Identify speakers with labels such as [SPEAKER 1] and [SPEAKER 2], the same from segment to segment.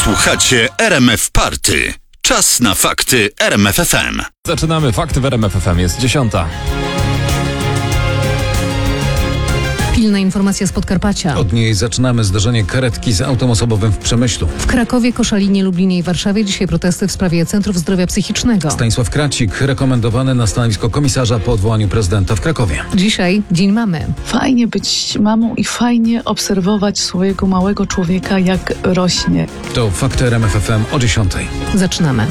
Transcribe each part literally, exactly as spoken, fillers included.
[SPEAKER 1] Słuchacie R M F Party. Czas na fakty R M F F M.
[SPEAKER 2] Zaczynamy fakty w R M F F M. Jest dziesiąta.
[SPEAKER 3] Pilna informacja z Podkarpacia.
[SPEAKER 4] Od niej zaczynamy. Zdarzenie karetki z autem osobowym w Przemyślu.
[SPEAKER 3] W Krakowie, Koszalinie, Lublinie i Warszawie dzisiaj protesty w sprawie centrów zdrowia psychicznego.
[SPEAKER 4] Stanisław Kracik rekomendowany na stanowisko komisarza po odwołaniu prezydenta w Krakowie.
[SPEAKER 3] Dzisiaj Dzień Mamy.
[SPEAKER 5] Fajnie być mamą i fajnie obserwować swojego małego człowieka, jak rośnie.
[SPEAKER 4] To fakty R M F F M o dziesiątej.
[SPEAKER 3] Zaczynamy.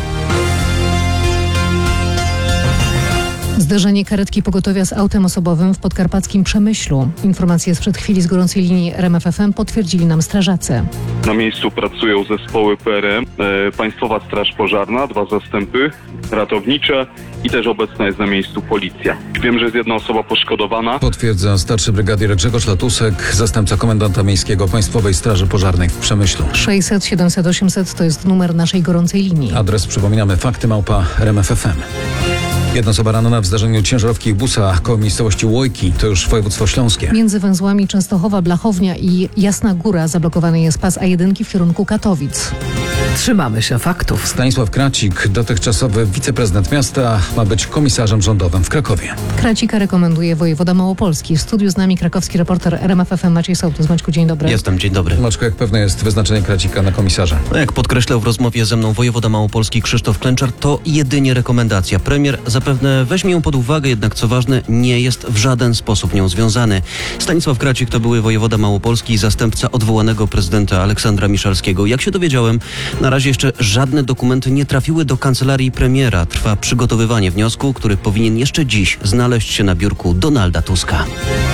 [SPEAKER 3] Zdarzenie karetki pogotowia z autem osobowym w podkarpackim Przemyślu. Informacje sprzed chwili z gorącej linii R M F F M potwierdzili nam strażacy.
[SPEAKER 6] Na miejscu pracują zespoły P R M, e, Państwowa Straż Pożarna, dwa zastępy ratownicze i też obecna jest na miejscu policja. Wiem, że jest jedna osoba poszkodowana.
[SPEAKER 4] Potwierdza starszy brygadier Grzegorz Latusek, zastępca komendanta miejskiego Państwowej Straży Pożarnej w Przemyślu.
[SPEAKER 3] sześćset siedemset osiemset to jest numer naszej gorącej linii.
[SPEAKER 4] Adres przypominamy fakty małpa R M F F M. Jedna osoba ranna w zdarzeniu ciężarówki i busa koło miejscowości Łojki, to już województwo śląskie.
[SPEAKER 3] Między węzłami Częstochowa, Blachownia i Jasna Góra zablokowany jest pas A jeden w kierunku Katowic.
[SPEAKER 7] Trzymamy się faktów.
[SPEAKER 4] Stanisław Kracik, dotychczasowy wiceprezydent miasta, ma być komisarzem rządowym w Krakowie.
[SPEAKER 3] Kracika rekomenduje wojewoda małopolski. W studiu z nami krakowski reporter R M F F M Maciej Sołtys. Maćku, dzień dobry.
[SPEAKER 8] Jestem, dzień dobry.
[SPEAKER 4] Maczko, jak pewne jest wyznaczenie Kracika na komisarza?
[SPEAKER 8] No jak podkreślał w rozmowie ze mną wojewoda małopolski Krzysztof Klęczar, to jedynie rekomendacja. Premier zapewne weźmie ją pod uwagę, jednak co ważne, nie jest w żaden sposób nią związany. Stanisław Kracik to były wojewoda małopolski i zastępca odwołanego prezydenta Aleksandra Miszalskiego. Jak się dowiedziałem, na razie jeszcze żadne dokumenty nie trafiły do kancelarii premiera. Trwa przygotowywanie wniosku, który powinien jeszcze dziś znaleźć się na biurku Donalda Tuska.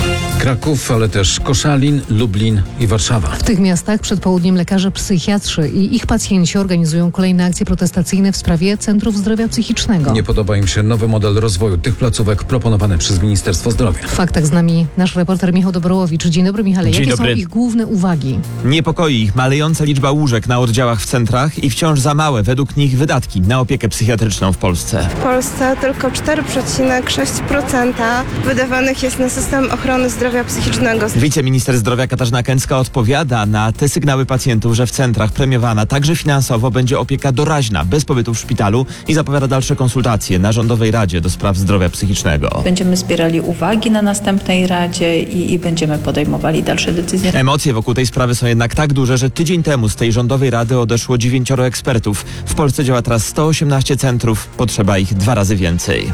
[SPEAKER 4] Kraków, ale też Koszalin, Lublin i Warszawa.
[SPEAKER 3] W tych miastach przed południem lekarze psychiatrzy i ich pacjenci organizują kolejne akcje protestacyjne w sprawie centrów zdrowia psychicznego.
[SPEAKER 4] Nie podoba im się nowy model rozwoju tych placówek proponowany przez Ministerstwo Zdrowia.
[SPEAKER 3] W faktach z nami nasz reporter Michał Dobrołowicz. Dzień dobry, Michale.
[SPEAKER 9] Dzień
[SPEAKER 3] Jakie
[SPEAKER 9] dobry.
[SPEAKER 3] są ich główne uwagi?
[SPEAKER 9] Niepokoi ich malejąca liczba łóżek na oddziałach w centrach i wciąż za małe według nich wydatki na opiekę psychiatryczną w Polsce.
[SPEAKER 10] W Polsce tylko cztery przecinek sześć procent wydawanych jest na system ochrony zdrowia psychicznego.
[SPEAKER 9] Wiceminister zdrowia Katarzyna Kęcka odpowiada na te sygnały pacjentów, że w centrach premiowana także finansowo będzie opieka doraźna, bez pobytu w szpitalu i zapowiada dalsze konsultacje na Rządowej Radzie do Spraw Zdrowia Psychicznego.
[SPEAKER 11] Będziemy zbierali uwagi na następnej Radzie i, i będziemy podejmowali dalsze decyzje.
[SPEAKER 9] Emocje wokół tej sprawy są jednak tak duże, że tydzień temu z tej Rządowej Rady odeszło dziewięcioro ekspertów. W Polsce działa teraz sto osiemnaście centrów, potrzeba ich dwa razy więcej.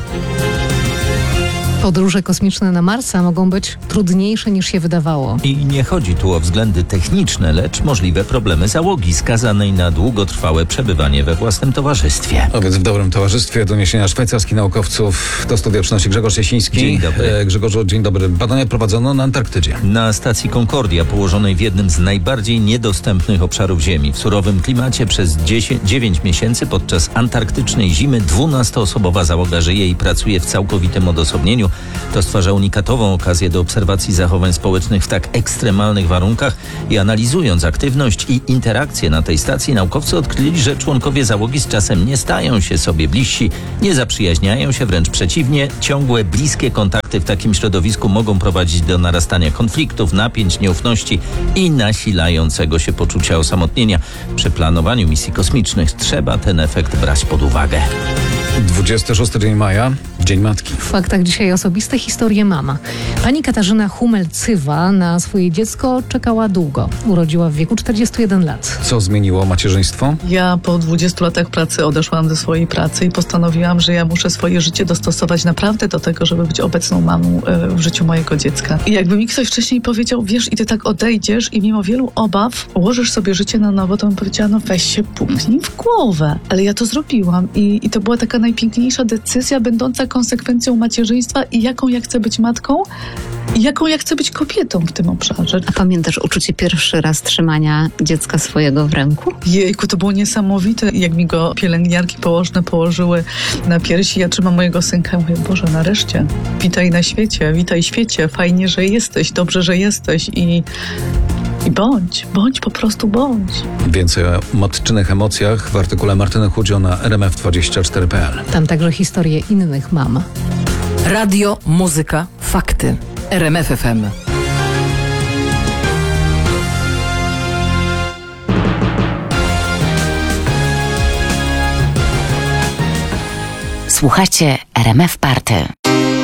[SPEAKER 3] Podróże kosmiczne na Marsa mogą być trudniejsze niż się wydawało.
[SPEAKER 12] I nie chodzi tu o względy techniczne, lecz możliwe problemy załogi skazanej na długotrwałe przebywanie we własnym towarzystwie.
[SPEAKER 4] A więc w dobrym towarzystwie doniesienia szwajcarskich naukowców. Do studia przynosi Grzegorz Jasiński.
[SPEAKER 12] Dzień dobry.
[SPEAKER 4] E, Grzegorzu, dzień dobry. Badania prowadzono na Antarktydzie.
[SPEAKER 12] Na stacji Concordia, położonej w jednym z najbardziej niedostępnych obszarów Ziemi, w surowym klimacie przez dziewięć miesięcy podczas antarktycznej zimy dwunastoosobowa załoga żyje i pracuje w całkowitym odosobnieniu. To stwarza unikatową okazję do obserwacji zachowań społecznych w tak ekstremalnych warunkach i analizując aktywność i interakcje na tej stacji, naukowcy odkryli, że członkowie załogi z czasem nie stają się sobie bliżsi, nie zaprzyjaźniają się, wręcz przeciwnie. Ciągłe, bliskie kontakty w takim środowisku mogą prowadzić do narastania konfliktów, napięć, nieufności i nasilającego się poczucia osamotnienia. Przy planowaniu misji kosmicznych trzeba ten efekt brać pod uwagę.
[SPEAKER 4] dwudziestego szóstego dzień maja, Dzień Matki.
[SPEAKER 3] W faktach dzisiaj osobiste historie mama. Pani Katarzyna Humel-Cywa na swoje dziecko czekała długo. Urodziła w wieku czterdziestu jeden lat.
[SPEAKER 4] Co zmieniło macierzyństwo?
[SPEAKER 5] Ja po dwudziestu latach pracy odeszłam ze swojej pracy i postanowiłam, że ja muszę swoje życie dostosować naprawdę do tego, żeby być obecną mamą w życiu mojego dziecka. I jakby mi ktoś wcześniej powiedział, wiesz, i ty tak odejdziesz i mimo wielu obaw ułożysz sobie życie na nowo, to bym powiedziała, no weź się puknij w głowę. Ale ja to zrobiłam i, i to była taka najpiękniejsza decyzja, będąca konsekwencją macierzyństwa i jaką ja chcę być matką i jaką ja chcę być kobietą w tym obszarze.
[SPEAKER 13] A pamiętasz uczucie pierwszy raz trzymania dziecka swojego w ręku?
[SPEAKER 5] Jejku, to było niesamowite. Jak mi go pielęgniarki położne położyły na piersi, ja trzymam mojego synka i mówię, Boże, nareszcie, witaj na świecie, witaj świecie, fajnie, że jesteś, dobrze, że jesteś i... I bądź, bądź, po prostu bądź.
[SPEAKER 4] Więcej o matczynych emocjach w artykule Martyny Chudzio na r m f dwadzieścia cztery kropka p l.
[SPEAKER 3] Tam także historie innych mam.
[SPEAKER 7] Radio, muzyka, fakty. R M F F M.
[SPEAKER 14] Słuchacie R M F Party.